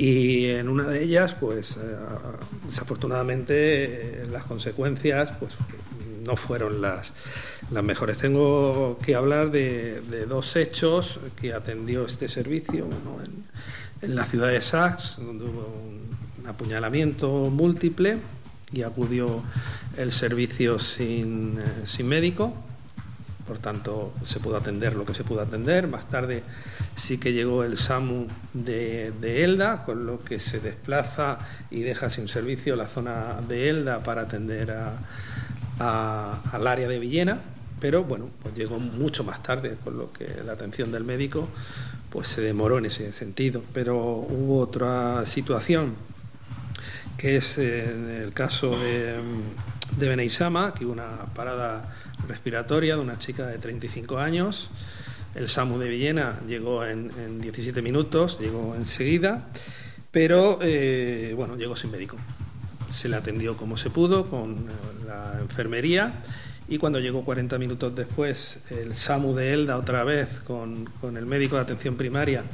Y en una de ellas, pues desafortunadamente, las consecuencias pues no fueron las mejores. Tengo que hablar de dos hechos que atendió este servicio. Uno en la ciudad de Sants, donde hubo un apuñalamiento múltiple y acudió el servicio sin médico. Por tanto, se pudo atender lo que se pudo atender. Más tarde sí que llegó el SAMU de Elda, con lo que se desplaza y deja sin servicio la zona de Elda para atender al área de Villena, pero bueno, pues llegó mucho más tarde, con lo que la atención del médico pues se demoró en ese sentido. Pero hubo otra situación, que es en el caso de Beneixama, que hubo una parada respiratoria de una chica de 35 años. El SAMU de Villena llegó en 17 minutos, llegó enseguida, pero llegó sin médico. Se le atendió como se pudo con la enfermería, y cuando llegó 40 minutos después el SAMU de Elda otra vez con el médico de atención primaria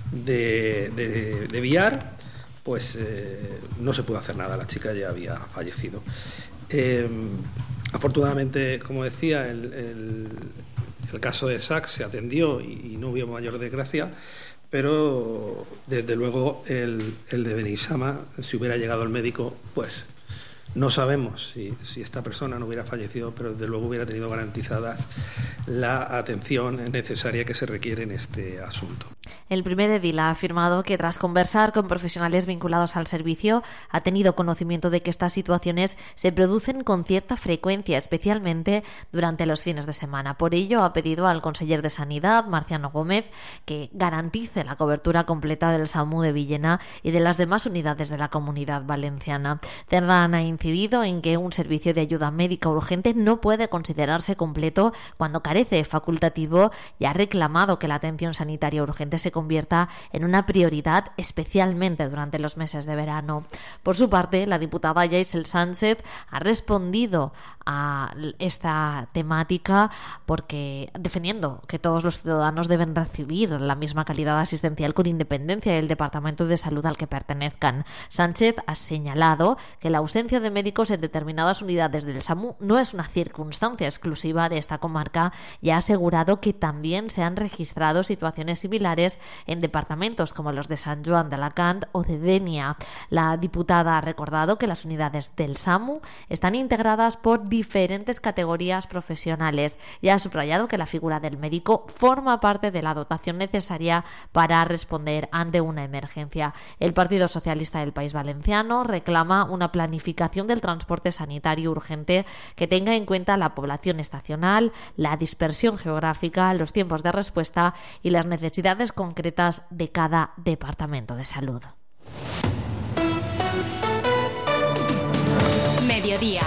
de Villar, pues no se pudo hacer nada, la chica ya había fallecido. Afortunadamente, como decía, el caso de Sants se atendió y no hubo mayor desgracia, pero desde luego el de Beneixama, si hubiera llegado el médico, pues no sabemos si esta persona no hubiera fallecido, pero desde luego hubiera tenido garantizadas la atención necesaria que se requiere en este asunto. El primer edil ha afirmado que tras conversar con profesionales vinculados al servicio ha tenido conocimiento de que estas situaciones se producen con cierta frecuencia, especialmente durante los fines de semana. Por ello ha pedido al conseller de Sanidad, Marciano Gómez, que garantice la cobertura completa del SAMU de Villena y de las demás unidades de la Comunidad Valenciana. Cerdán ha incidido en que un servicio de ayuda médica urgente no puede considerarse completo cuando carece de facultativo, y ha reclamado que la atención sanitaria urgente se convierta en una prioridad, especialmente durante los meses de verano. Por su parte, la diputada Yaisel Sánchez ha respondido a esta temática defendiendo que todos los ciudadanos deben recibir la misma calidad asistencial con independencia del departamento de salud al que pertenezcan. Sánchez ha señalado que la ausencia de médicos en determinadas unidades del SAMU no es una circunstancia exclusiva de esta comarca, y ha asegurado que también se han registrado situaciones similares en departamentos como los de Sant Joan d'Alacant o de Dénia. La diputada ha recordado que las unidades del SAMU están integradas por diferentes categorías profesionales, y ha subrayado que la figura del médico forma parte de la dotación necesaria para responder ante una emergencia. El Partido Socialista del País Valenciano reclama una planificación del transporte sanitario urgente que tenga en cuenta la población estacional, la dispersión geográfica, los tiempos de respuesta y las necesidades concretas de cada departamento de salud. Mediodía.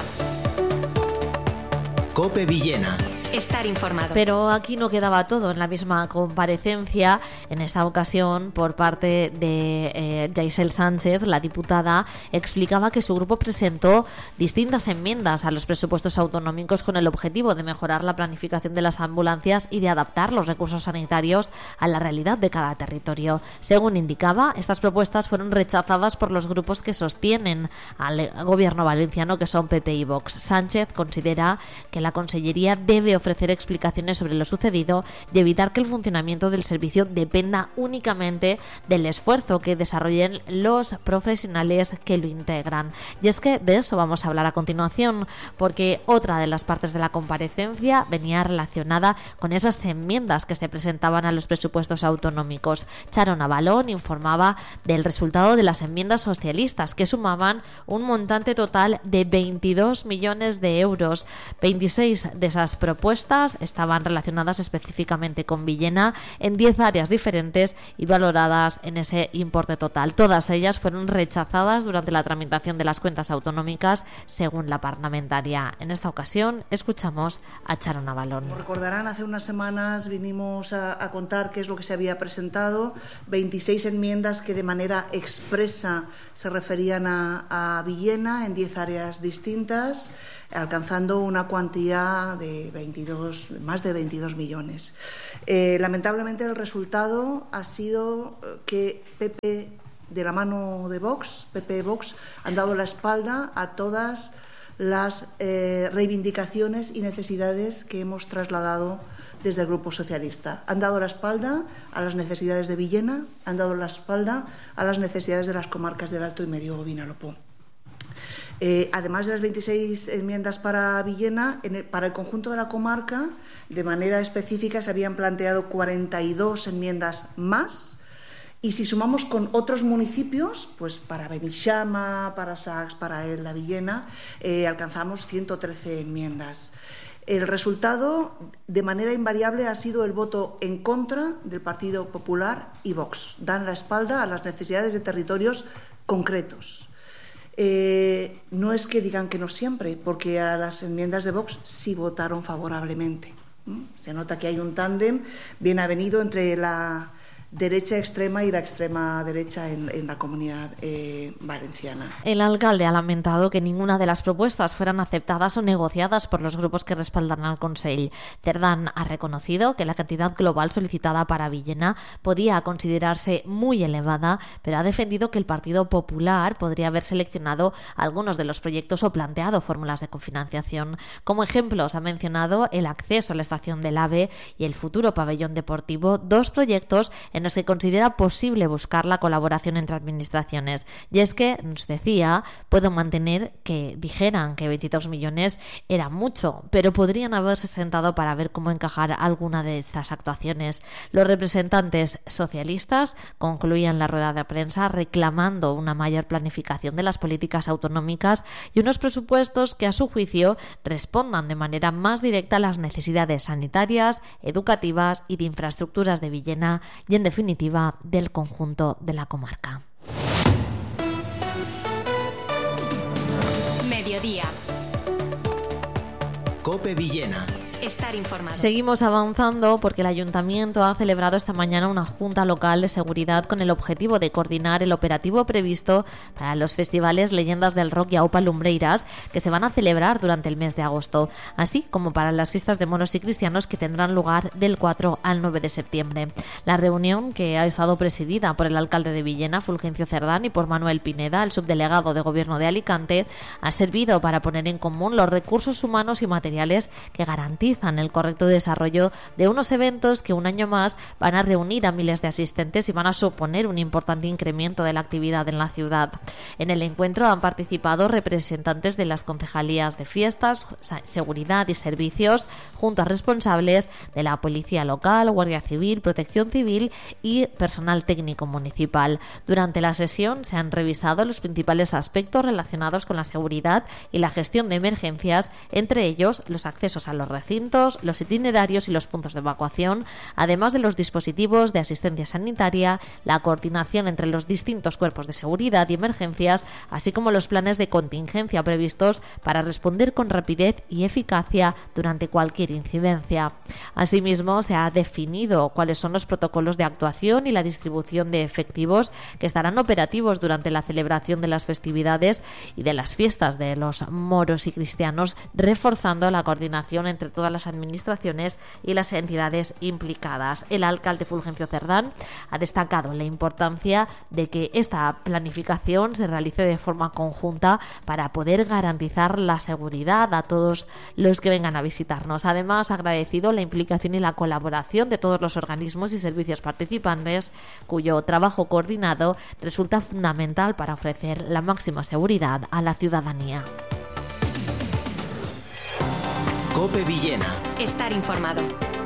COPE Villena. Estar informado. Pero aquí no quedaba todo. En la misma comparecencia, en esta ocasión, por parte de Yaisel Sánchez, la diputada explicaba que su grupo presentó distintas enmiendas a los presupuestos autonómicos con el objetivo de mejorar la planificación de las ambulancias y de adaptar los recursos sanitarios a la realidad de cada territorio. Según indicaba, estas propuestas fueron rechazadas por los grupos que sostienen al gobierno valenciano, que son PP y Vox. Sánchez considera que la Consellería debe ofrecer explicaciones sobre lo sucedido y evitar que el funcionamiento del servicio dependa únicamente del esfuerzo que desarrollen los profesionales que lo integran. Y es que de eso vamos a hablar a continuación, porque otra de las partes de la comparecencia venía relacionada con esas enmiendas que se presentaban a los presupuestos autonómicos. Charo Navalón informaba del resultado de las enmiendas socialistas, que sumaban un montante total de 22 millones de euros. 26 de esas propuestas estaban relacionadas específicamente con Villena en 10 áreas diferentes y valoradas en ese importe total. Todas ellas fueron rechazadas durante la tramitación de las cuentas autonómicas, según la parlamentaria. En esta ocasión escuchamos a Charo Navalón. Como recordarán, hace unas semanas vinimos a contar qué es lo que se había presentado, 26 enmiendas que de manera expresa se referían a Villena en 10 áreas distintas, alcanzando una cuantía de más de 22 millones. Lamentablemente el resultado ha sido que PP, de la mano de Vox, PP Vox, han dado la espalda a todas las reivindicaciones y necesidades que hemos trasladado desde el Grupo Socialista. Han dado la espalda a las necesidades de Villena, han dado la espalda a las necesidades de las comarcas del Alto y Medio Vinalopó. Además de las 26 enmiendas para Villena, para el conjunto de la comarca, de manera específica se habían planteado 42 enmiendas más. Y si sumamos con otros municipios, pues para Benixama, para Sax, para Elda, Villena, alcanzamos 113 enmiendas. El resultado, de manera invariable, ha sido el voto en contra del Partido Popular y Vox. Dan la espalda a las necesidades de territorios concretos. No es que digan que no siempre, porque a las enmiendas de Vox sí votaron favorablemente. Se nota que hay un tándem bien avenido entre la derecha extrema y la extrema derecha en la comunidad valenciana. El alcalde ha lamentado que ninguna de las propuestas fueran aceptadas o negociadas por los grupos que respaldan al Consell. Cerdán ha reconocido que la cantidad global solicitada para Villena podía considerarse muy elevada, pero ha defendido que el Partido Popular podría haber seleccionado algunos de los proyectos o planteado fórmulas de cofinanciación. Como ejemplos ha mencionado el acceso a la estación del AVE y el futuro pabellón deportivo, dos proyectos en los que considera posible buscar la colaboración entre administraciones. Y es que, nos decía, puedo mantener que dijeran que 22 millones era mucho, pero podrían haberse sentado para ver cómo encajar alguna de estas actuaciones. Los representantes socialistas concluían la rueda de prensa reclamando una mayor planificación de las políticas autonómicas y unos presupuestos que, a su juicio, respondan de manera más directa a las necesidades sanitarias, educativas y de infraestructuras de Villena y, en definitiva, del conjunto de la comarca. Mediodía. COPE Villena. Estar informado. Seguimos avanzando porque el Ayuntamiento ha celebrado esta mañana una Junta Local de Seguridad con el objetivo de coordinar el operativo previsto para los festivales Leyendas del Rock y Aupa Lumbreiras, que se van a celebrar durante el mes de agosto, así como para las fiestas de moros y cristianos que tendrán lugar del 4 al 9 de septiembre. La reunión, que ha estado presidida por el alcalde de Villena, Fulgencio Cerdán, y por Manuel Pineda, el subdelegado de Gobierno de Alicante, ha servido para poner en común los recursos humanos y materiales que garantizan el correcto desarrollo de unos eventos que un año más van a reunir a miles de asistentes y van a suponer un importante incremento de la actividad en la ciudad. En el encuentro han participado representantes de las concejalías de fiestas, seguridad y servicios, junto a responsables de la Policía Local, Guardia Civil, Protección Civil y personal técnico municipal. Durante la sesión se han revisado los principales aspectos relacionados con la seguridad y la gestión de emergencias, entre ellos los accesos a los recintos, los itinerarios y los puntos de evacuación, además de los dispositivos de asistencia sanitaria, la coordinación entre los distintos cuerpos de seguridad y emergencias, así como los planes de contingencia previstos para responder con rapidez y eficacia durante cualquier incidencia. Asimismo, se ha definido cuáles son los protocolos de actuación y la distribución de efectivos que estarán operativos durante la celebración de las festividades y de las fiestas de los moros y cristianos, reforzando la coordinación entre todas las administraciones y las entidades implicadas. El alcalde Fulgencio Cerdán ha destacado la importancia de que esta planificación se realice de forma conjunta para poder garantizar la seguridad a todos los que vengan a visitarnos. Además, ha agradecido la implicación y la colaboración de todos los organismos y servicios participantes, cuyo trabajo coordinado resulta fundamental para ofrecer la máxima seguridad a la ciudadanía. COPE Villena. Estar informado.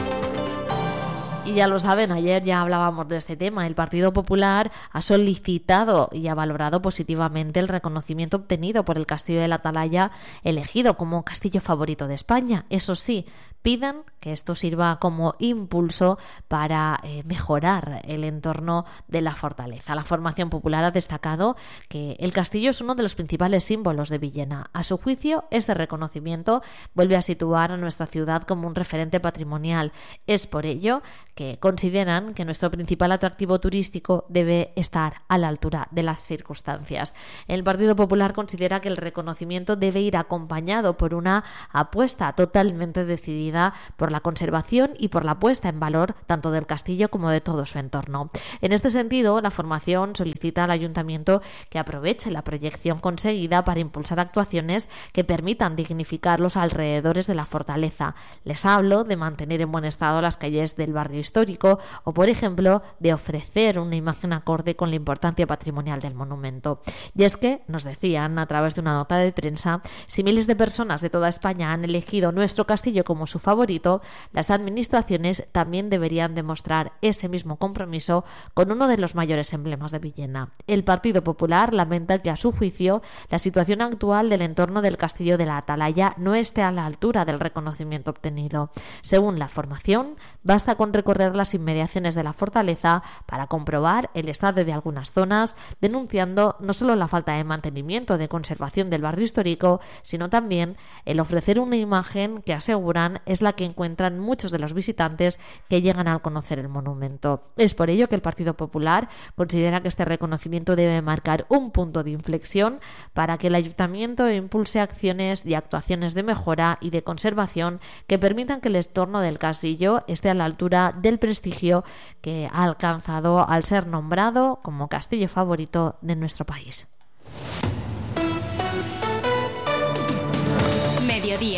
Y ya lo saben, ayer ya hablábamos de este tema. El Partido Popular ha solicitado y ha valorado positivamente el reconocimiento obtenido por el Castillo de la Atalaya, elegido como castillo favorito de España. Eso sí, piden que esto sirva como impulso para mejorar el entorno de la fortaleza. La formación popular ha destacado que el castillo es uno de los principales símbolos de Villena. A su juicio, este reconocimiento vuelve a situar a nuestra ciudad como un referente patrimonial. Es por ello que consideran que nuestro principal atractivo turístico debe estar a la altura de las circunstancias. El Partido Popular considera que el reconocimiento debe ir acompañado por una apuesta totalmente decidida por la conservación y por la puesta en valor tanto del castillo como de todo su entorno. En este sentido, la formación solicita al Ayuntamiento que aproveche la proyección conseguida para impulsar actuaciones que permitan dignificar los alrededores de la fortaleza. Les hablo de mantener en buen estado las calles del barrio histórico o, por ejemplo, de ofrecer una imagen acorde con la importancia patrimonial del monumento. Y es que, nos decían a través de una nota de prensa, si miles de personas de toda España han elegido nuestro castillo como su favorito, las administraciones también deberían demostrar ese mismo compromiso con uno de los mayores emblemas de Villena. El Partido Popular lamenta que, a su juicio, la situación actual del entorno del castillo de la Atalaya no esté a la altura del reconocimiento obtenido. Según la formación, basta con recorrer las inmediaciones de la fortaleza para comprobar el estado de algunas zonas, denunciando no solo la falta de mantenimiento de conservación del barrio histórico, sino también el ofrecer una imagen que aseguran es la que encuentran muchos de los visitantes que llegan al conocer el monumento. Es por ello que el Partido Popular considera que este reconocimiento debe marcar un punto de inflexión para que el Ayuntamiento impulse acciones y actuaciones de mejora y de conservación que permitan que el entorno del castillo esté a la altura del prestigio que ha alcanzado al ser nombrado como castillo favorito de nuestro país. Mediodía.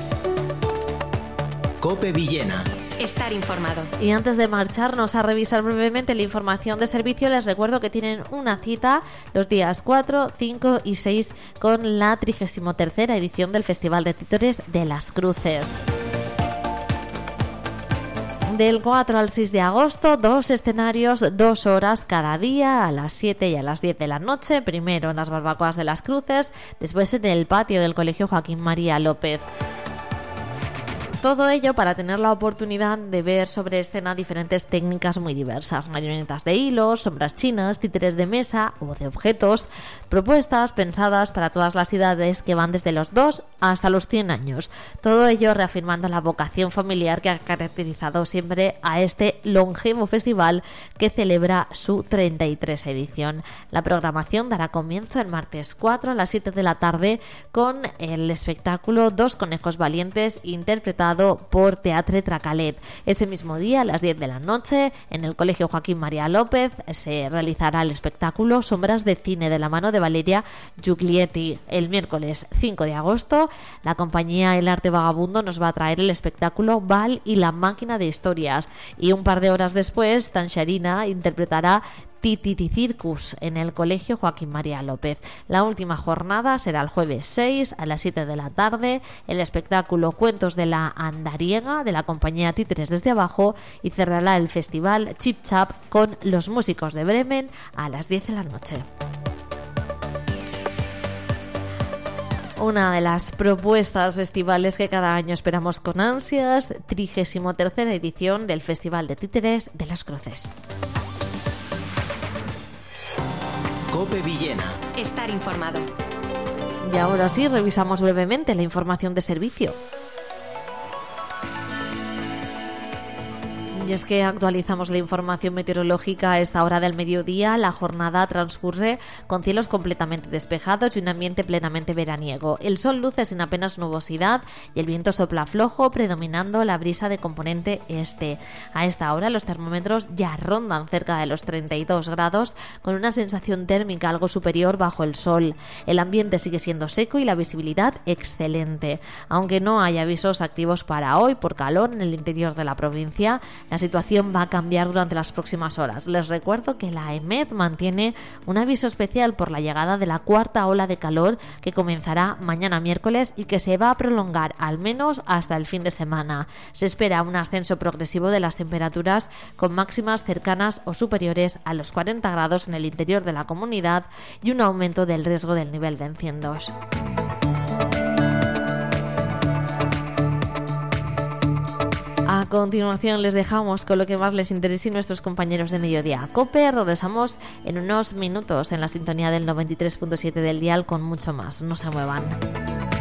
COPE Villena. Estar informado. Y antes de marcharnos a revisar brevemente la información de servicio, les recuerdo que tienen una cita los días 4, 5 y 6 con la 33ª edición del Festival de Títeres de Las Cruces. Del 4 al 6 de agosto, 2 escenarios, 2 horas cada día, a las 7 y a las 10 de la noche, primero en las barbacoas de Las Cruces, después en el patio del Colegio Joaquín María López. Todo ello para tener la oportunidad de ver sobre escena diferentes técnicas muy diversas: marionetas de hilos, sombras chinas, títeres de mesa o de objetos, propuestas pensadas para todas las edades que van desde los 2 hasta los 100 años. Todo ello reafirmando la vocación familiar que ha caracterizado siempre a este longevo festival que celebra su 33 edición. La programación dará comienzo el martes 4 a las 7 de la tarde con el espectáculo Dos conejos valientes, interpretado por Teatre Tracalet. Ese mismo día, a las 10 de la noche, en el Colegio Joaquín María López, se realizará el espectáculo Sombras de Cine, de la mano de Valeria Giuglietti. El miércoles 5 de agosto, la compañía El Arte Vagabundo nos va a traer el espectáculo Val y la máquina de historias. Y un par de horas después, Tansharina interpretará Tititi Circus en el Colegio Joaquín María López. La última jornada será el jueves 6 a las 7 de la tarde, el espectáculo Cuentos de la Andariega de la compañía Títeres desde Abajo, y cerrará el festival Chip Chap con Los Músicos de Bremen a las 10 de la noche. Una de las propuestas estivales que cada año esperamos con ansias, 33ª edición del Festival de Títeres de Las Cruces. COPE Villena. Estar informado. Y ahora sí, revisamos brevemente la información de servicio. Y es que actualizamos la información meteorológica a esta hora del mediodía. La jornada transcurre con cielos completamente despejados y un ambiente plenamente veraniego. El sol luce sin apenas nubosidad y el viento sopla flojo, predominando la brisa de componente este. A esta hora los termómetros ya rondan cerca de los 32 grados, con una sensación térmica algo superior bajo el sol. El ambiente sigue siendo seco y la visibilidad excelente. Aunque no hay avisos activos para hoy por calor en el interior de la provincia, la situación va a cambiar durante las próximas horas. Les recuerdo que la EMET mantiene un aviso especial por la llegada de la cuarta ola de calor que comenzará mañana miércoles y que se va a prolongar al menos hasta el fin de semana. Se espera un ascenso progresivo de las temperaturas con máximas cercanas o superiores a los 40 grados en el interior de la comunidad y un aumento del riesgo del nivel de incendios. A continuación les dejamos con lo que más les interese a nuestros compañeros de Mediodía COPE. Regresamos en unos minutos en la sintonía del 93.7 del dial con mucho más. No se muevan.